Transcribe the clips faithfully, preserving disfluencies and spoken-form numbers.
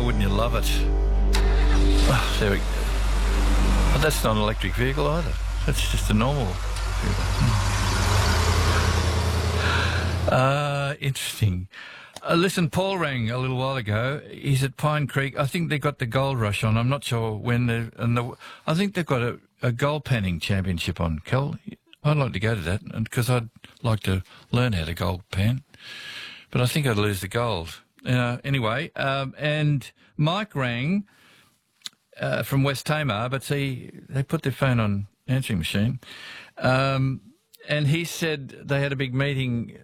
Oh, wouldn't you love it? Oh, there we go. Oh, that's not an electric vehicle either. That's just a normal vehicle. Uh, interesting. Uh, listen, Paul rang a little while ago. He's at Pine Creek. I think they got the gold rush on. I'm not sure when. They, and the, I think they've got a, a gold panning championship on. Kel, I'd like to go to that because I'd like to learn how to gold pan. But I think I'd lose the gold. Uh, anyway, um, and Mike rang uh, from West Tamar, but see, they put their phone on answering machine. Um, and he said they had a big meeting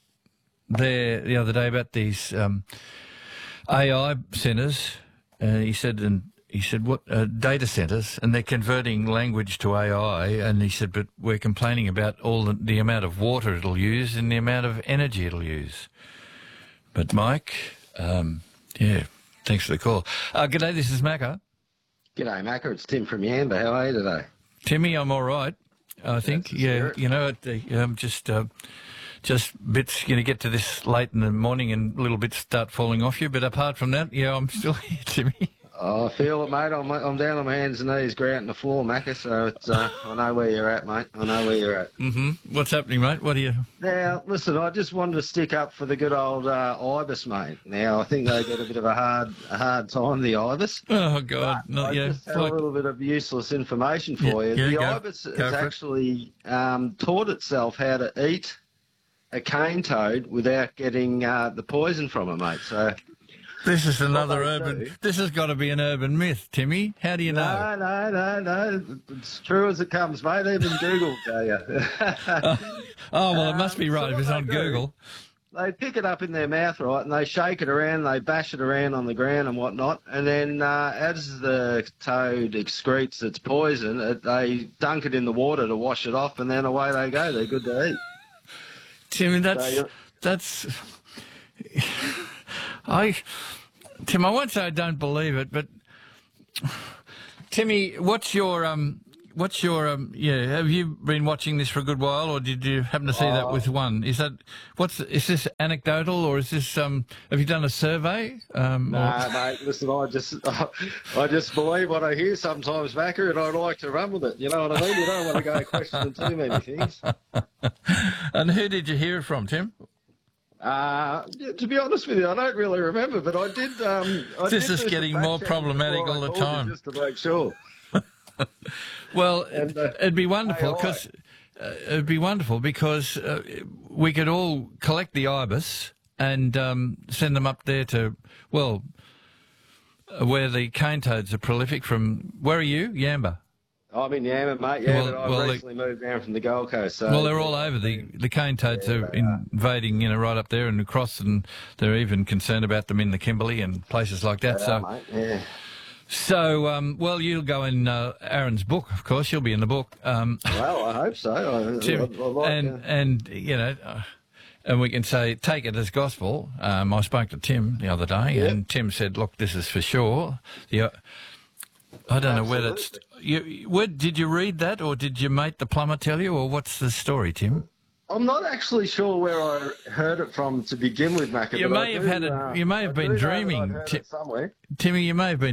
there the other day about these um, A I centres. Uh, he said, and he said, what uh, data centres, and they're converting language to A I. And he said, but we're complaining about all the, the amount of water it'll use and the amount of energy it'll use. But Mike, um, yeah, thanks for the call. Uh, g'day, this is Macca. G'day, Macca. It's Tim from Yamba. How are you today? Timmy, I'm all right. I think, yeah, you know, um, just. Uh, Just bits, you know, get to this late in the morning and little bits start falling off you. But apart from that, yeah, I'm still here, Timmy. Oh, I feel it, mate. I'm, I'm down on my hands and knees, grouting the floor, Macca, so it's, uh, I know where you're at, mate. I know where you're at. Mm-hmm. What's happening, mate? What are you... Now, listen, I just wanted to stick up for the good old uh, Ibis, mate. Now, I think they get a bit of a hard a hard time, the Ibis. Oh, God. But Not I yet. just have Like... a little bit of useless information for yeah, you. yeah, The go, Ibis go has actually um, taught itself how to eat a cane toad without getting uh, the poison from it, mate. So this is another they urban. do. This has got to be an urban myth, Timmy. How do you know? No, no, no, no. It's true as it comes, mate. Even Google will tell you. oh, oh, well, it must be right um, so if it's on do, Google. They pick it up in their mouth, right, and they shake it around, they bash it around on the ground and whatnot, and then uh, as the toad excretes its poison, it, they dunk it in the water to wash it off, and then away they go. They're good to eat. Timmy, that's So that's. I, Tim, I won't say I don't believe it, but Timmy, what's your um, what's your um, yeah? Have you been watching this for a good while, or did you happen to see Oh. that with one? Is that what's is this anecdotal, or is this um? Have you done a survey? Um, Nah, or... mate, listen, I just I just believe what I hear sometimes, Macca, and I'd like to run with it. You know what I mean? You don't want to go questioning too many things. And who did you hear it from, Tim? Uh, yeah, to be honest with you, I don't really remember, but I did... Um, I This did is do some getting fact more checking problematic before I all the called you time. just to make sure. Well, And, uh, it'd be wonderful A I. because uh, it'd be wonderful because uh, we could all collect the ibis and um, send them up there to well, uh, where the cane toads are prolific. From where are you, Yamba? I'm in Yamba, mate, yeah, Well- but I've well, they- recently moved down from the Gold Coast. So Well, they're all over. The the cane toads Yeah, are they are. invading, you know, right up there and across, and they're even concerned about them in the Kimberley and places like that. They so. are, mate, yeah. So, um, well, you'll go in uh, Aaron's book, of course. You'll be in the book. Um, Well, I hope so. I, Tim, I, I like, and, uh, and, you know, uh, and we can say, take it as gospel. Um, I spoke to Tim the other day, Yep. and Tim said, look, this is for sure. The, uh, I don't know whether it's... You, where, did you read that, or did your mate the plumber tell you, or what's the story, Tim? I'm not actually sure where I heard it from to begin with, Macca. You but may I have do, had a, uh, you may have I been do know that I'd dreaming, heard Ti- it somewhere. Timmy. You may have been